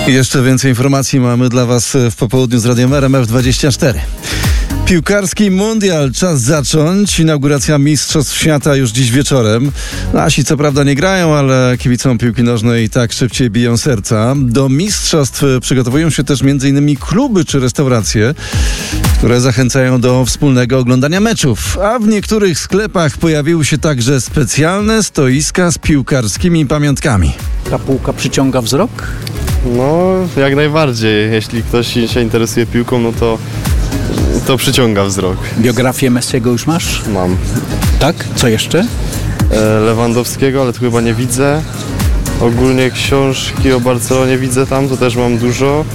Jeszcze więcej informacji mamy dla Was w popołudniu z Radiem RMF24. Piłkarski mundial, czas zacząć. Inauguracja Mistrzostw Świata już dziś wieczorem. Nasi co prawda nie grają, ale kibicom piłki nożnej i tak szybciej biją serca. Do mistrzostw przygotowują się też m.in. kluby czy restauracje, które zachęcają do wspólnego oglądania meczów. A w niektórych sklepach pojawiły się także specjalne stoiska z piłkarskimi pamiątkami. Ta półka przyciąga wzrok? No, jak najbardziej. Jeśli ktoś się interesuje piłką, no to przyciąga wzrok. Biografię Messiego już masz? Mam. Tak? Co jeszcze? Lewandowskiego, ale tu chyba nie widzę. Ogólnie książki o Barcelonie widzę tam, to też mam dużo.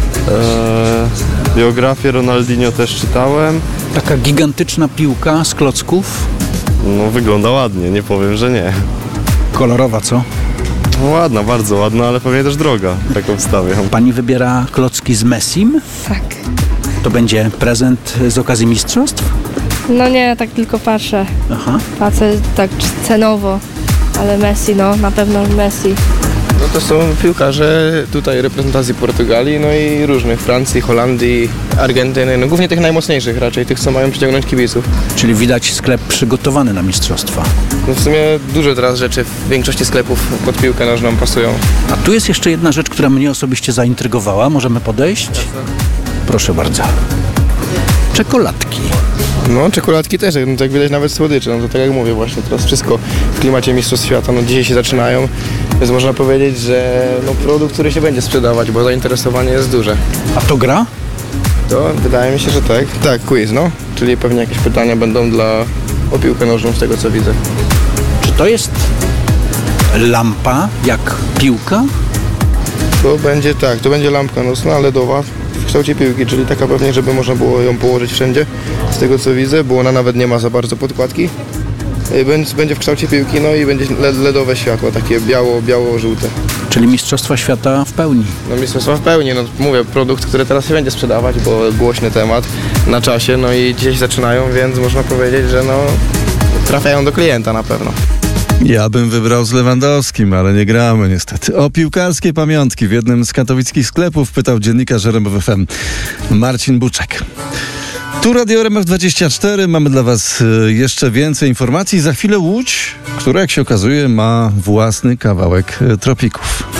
Biografię Ronaldinho też czytałem. Taka gigantyczna piłka z klocków? No, wygląda ładnie, nie powiem, że nie. Kolorowa, co? No, ładna, bardzo ładna, ale pewnie też droga, tak obstawiam. Pani wybiera klocki z Messim? Tak. To będzie prezent z okazji mistrzostw? No nie, tak tylko patrzę. Aha. Patrzę tak cenowo, ale Messi, no na pewno Messi. No to są piłkarze tutaj reprezentacji Portugalii, no i różnych, Francji, Holandii, Argentyny, no głównie tych najmocniejszych raczej, tych co mają przyciągnąć kibiców. Czyli widać sklep przygotowany na mistrzostwa. No w sumie dużo teraz rzeczy w większości sklepów pod piłkę nożną pasują. A tu jest jeszcze jedna rzecz, która mnie osobiście zaintrygowała. Możemy podejść? Proszę bardzo. Czekoladki. No czekoladki też, no tak widać nawet słodycze, no to tak jak mówię właśnie, teraz wszystko w klimacie Mistrzostw Świata, no dzisiaj się zaczynają, więc można powiedzieć, że no produkt, który się będzie sprzedawać, bo zainteresowanie jest duże. A to gra? To wydaje mi się, że tak. Tak, quiz, no, czyli pewnie jakieś pytania będą o piłkę nożną z tego co widzę. Czy to jest lampa jak piłka? To będzie tak, to będzie lampka nocna, LEDowa w kształcie piłki, czyli taka pewnie, żeby można było ją położyć wszędzie, z tego co widzę, bo ona nawet nie ma za bardzo podkładki. Będzie w kształcie piłki, no i będzie LEDowe światło, takie biało-żółte. Czyli Mistrzostwa Świata w pełni. No mistrzostwa w pełni, no mówię, produkt, który teraz się będzie sprzedawać, bo głośny temat na czasie, no i dzisiaj zaczynają, więc można powiedzieć, że no trafiają do klienta na pewno. Ja bym wybrał z Lewandowskim, ale nie gramy niestety. O piłkarskie pamiątki w jednym z katowickich sklepów pytał dziennikarz RMF FM Marcin Buczek. Tu Radio RMF24, mamy dla Was jeszcze więcej informacji. Za chwilę Łódź, która jak się okazuje ma własny kawałek tropików.